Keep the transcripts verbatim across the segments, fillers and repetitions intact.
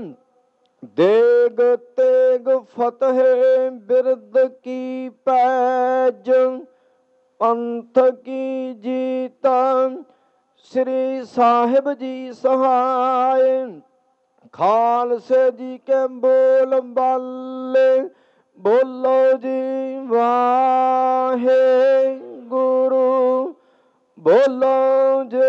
ਦੇਗ ਤੇਗ ਫਤਿਹ ਬਿਰਦ ਕੀ ਪੈਜ, ਪੰਥ ਕੀ ਜੀਤ ਸ੍ਰੀ ਸਾਹਿਬ ਜੀ ਸਹਾਇ। ਖਾਲਸੇ ਜੀ ਕੇ ਬੋਲ ਬਾਲੇ, ਬੋਲੋ ਜੀ ਵਾਹਿਗੁਰੂ, ਬੋਲੋ ਜੀ।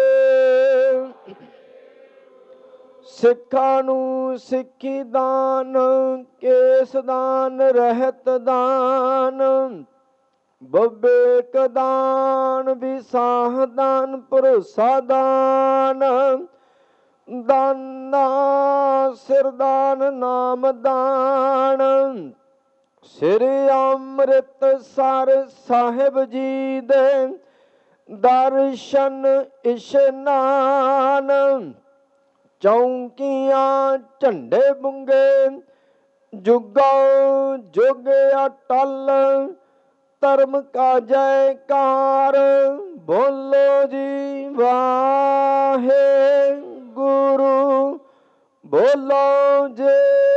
ਸਿੱਖਾਂ ਨੂੰ ਸਿੱਖੀ ਦਾਨ, ਕੇਸ ਦਾਨ ਰਹਿਤ ਦਾਨ, ਵਿਵੇਕ ਦਾਨ, ਵਿਸਾਹ ਦਾਨ, ਭਰੋਸਾ ਦਾਨ, ਦਾਨਾ ਸਿਰਦਾਨ ਨਾਮ ਦਾਨ। ਸ੍ਰੀ ਅੰਮ੍ਰਿਤਸਰ ਸਾਹਿਬ ਜੀ ਦੇ ਦਰਸ਼ਨ ਇਸ਼ਨਾਨ, ਚੌਂਕੀਆਂ ਝੰਡੇ ਬੁੰਗੇ ਜੁਗੋ ਜੁਗ ਅਟਲ, ਧਰਮ ਕਾ ਜੈਕਾਰ, ਬੋਲੋ ਜੀ ਵਾਹਿਗੁਰੂ, ਬੋਲੋ ਜੀ।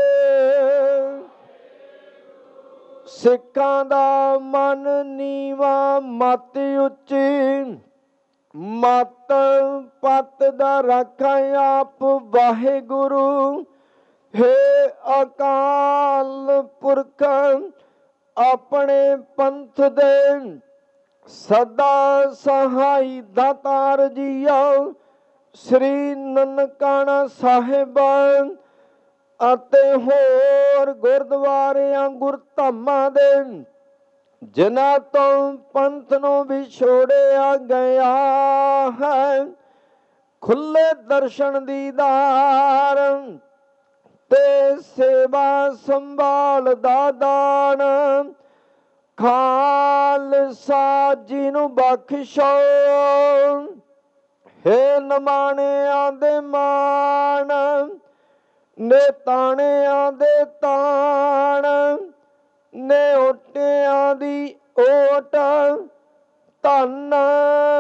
ਸਿੱਖਾਂ ਦਾ ਮਨ ਨੀਵਾਂ ਮਤ ਉੱਚੀ, ਮਤ ਪਤ ਦਾ ਰਾਖਾ ਆਪ ਵਾਹਿਗੁਰੂ। ਹੇ ਅਕਾਲ ਪੁਰਖ ਆਪਣੇ ਪੰਥ ਦੇ ਸਦਾ ਸਹਾਈ ਦਾਤਾਰ ਜੀਓ। ਸ੍ਰੀ ਨਨਕਾਣਾ ਸਾਹਿਬ ਅਤੇ ਹੋਰ ਗੁਰਦੁਆਰਿਆਂ ਗੁਰਧਾਮਾਂ ਦੇ ਜਿਨ੍ਹਾਂ ਤੋਂ ਪੰਥ ਨੂੰ ਵਿਛੋੜਿਆ ਗਿਆ ਹੈ, ਖੁੱਲੇ ਦਰਸ਼ਨ ਦੀਦਾਰ ਤੇ ਸੇਵਾ ਸੰਭਾਲ ਦਾ ਦਾਨ, ਖਾਲਸਾ ਜੀ ਨੂੰ ਬਖਸ਼ੋ। ਹੇ ਨਿਮਾਣਿਆਂ ਦੇ ਮਾਣ, ਨਿਤਾਣਿਆਂ ਦੇ ਤਾਣ, ਨੇ ਓਟਿਆਂ ਦੀ ਓਟ, ਧੰਨ